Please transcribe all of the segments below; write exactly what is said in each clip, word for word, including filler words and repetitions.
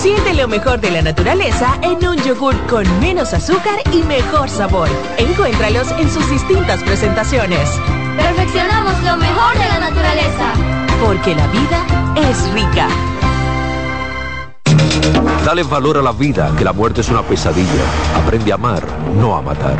Siente lo mejor de la naturaleza en un yogur con menos azúcar y mejor sabor. Encuéntralos en sus distintas presentaciones. Perfeccionamos lo mejor de la naturaleza. Porque la vida es rica. Dale valor a la vida, que la muerte es una pesadilla. Aprende a amar, no a matar.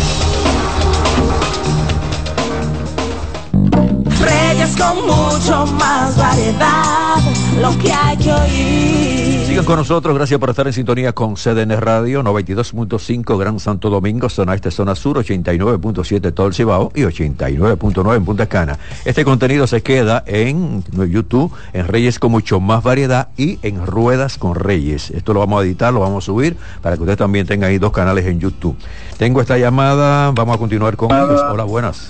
Reyes con mucho más variedad, lo que hay que oír. Sigan con nosotros, gracias por estar en sintonía con C D N Radio, noventa y dos punto cinco Gran Santo Domingo, zona este, zona sur, ochenta y nueve punto siete todo el Cibao y ochenta y nueve punto nueve en Punta Cana. Este contenido se queda en YouTube, en Reyes con mucho más variedad y en Ruedas con Reyes. Esto lo vamos a editar, lo vamos a subir para que usted también tenga ahí dos canales en YouTube. Tengo esta llamada, vamos a continuar con ellos. Hola, buenas.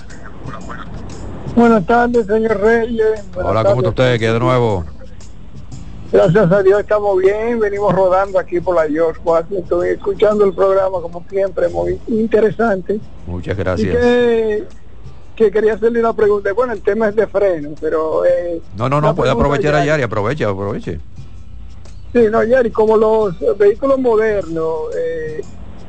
Buenas tardes, señor Reyes. Buenas Hola, ¿cómo está usted? ¿Qué de nuevo? Gracias a Dios estamos bien, venimos rodando aquí por la George Washington, escuchando el programa como siempre, muy interesante. Muchas gracias. Y que, que quería hacerle una pregunta, bueno, el tema es de freno, pero... Eh, no, no, no, puede aprovechar a Yari, aproveche, aproveche. Sí, no, Yari, como los vehículos modernos, eh,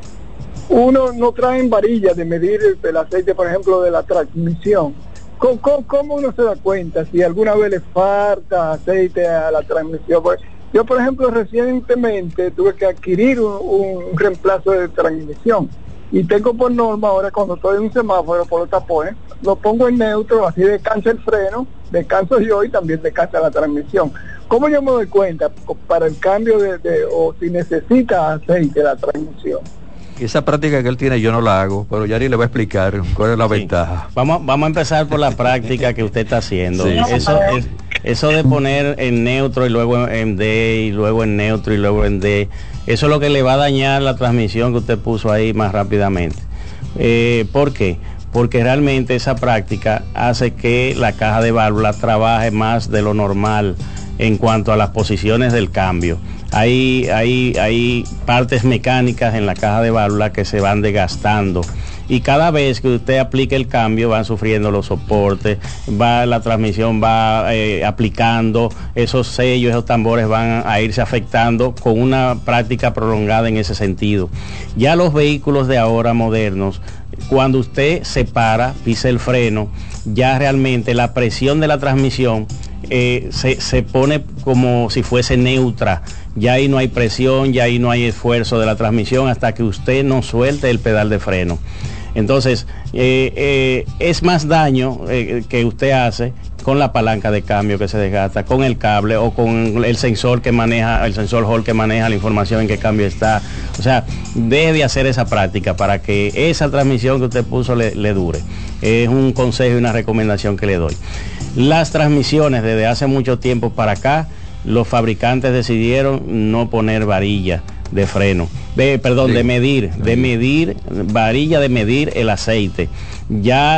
uno no traen varillas de medir el aceite, por ejemplo, de la transmisión. ¿Cómo, cómo, ¿Cómo uno se da cuenta si alguna vez le falta aceite a la transmisión? Yo, por ejemplo, recientemente tuve que adquirir un, un reemplazo de transmisión y tengo por norma ahora cuando estoy en un semáforo por los tapones, lo pongo en neutro, así descansa el freno, descanso yo y también descansa la transmisión. ¿Cómo yo me doy cuenta para el cambio de, de o si necesita aceite la transmisión? Esa práctica que él tiene yo no la hago, pero Yari le va a explicar cuál es la sí. ventaja. Vamos, vamos a empezar por la práctica que usted está haciendo. Sí. Eso, es, eso de poner en neutro y luego en D y luego en neutro y luego en D, eso es lo que le va a dañar la transmisión que usted puso ahí más rápidamente. Eh, ¿Por qué? Porque realmente esa práctica hace que la caja de válvula trabaje más de lo normal en cuanto a las posiciones del cambio. Hay, hay, hay partes mecánicas en la caja de válvula que se van desgastando y cada vez que usted aplique el cambio van sufriendo los soportes, va la transmisión va eh, aplicando, esos sellos, esos tambores van a irse afectando con una práctica prolongada en ese sentido. Ya los vehículos de ahora modernos, cuando usted se para, pisa el freno, ya realmente la presión de la transmisión eh, se, se pone como si fuese neutra. Ya ahí no hay presión, ya ahí no hay esfuerzo de la transmisión hasta que usted no suelte el pedal de freno. Entonces, eh, eh, es más daño eh, que usted hace con la palanca de cambio que se desgasta, con el cable o con el sensor que maneja, el sensor Hall que maneja la información en qué cambio está. O sea, deje de hacer esa práctica para que esa transmisión que usted puso le, le dure. Es un consejo y una recomendación que le doy. Las transmisiones desde hace mucho tiempo para acá, los fabricantes decidieron no poner varilla de freno, de, perdón, sí. de medir, de medir, varilla de medir el aceite. Ya